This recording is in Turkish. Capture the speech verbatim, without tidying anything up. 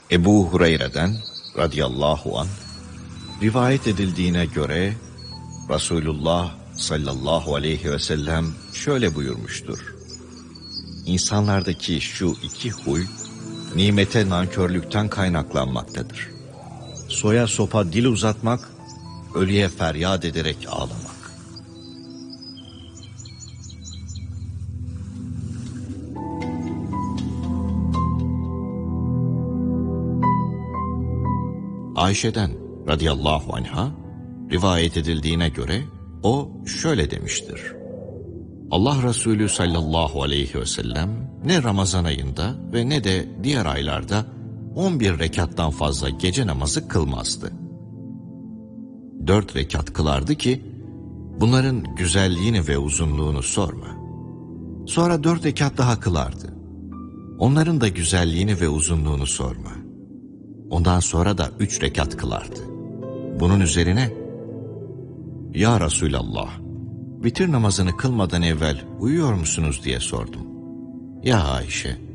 Ebu Hureyre'den radıyallahu anh rivayet edildiğine göre Resulullah sallallahu aleyhi ve sellem şöyle buyurmuştur: İnsanlardaki şu iki huy nimete nankörlükten kaynaklanmaktadır. Soya sopa dil uzatmak, ölüye feryat ederek ağlamak. Ayşe'den radıyallahu anha rivayet edildiğine göre o şöyle demiştir: Allah Resulü sallallahu aleyhi ve sellem ne Ramazan ayında ve ne de diğer aylarda on bir rekattan fazla gece namazı kılmazdı. Dört rekat kılardı ki bunların güzelliğini ve uzunluğunu sorma. Sonra dört rekat daha kılardı. Onların da güzelliğini ve uzunluğunu sorma. Ondan sonra da üç rekat kılardı. Bunun üzerine, Ya Resulallah, vitir namazını kılmadan evvel uyuyor musunuz diye sordum. Ya Ayşe,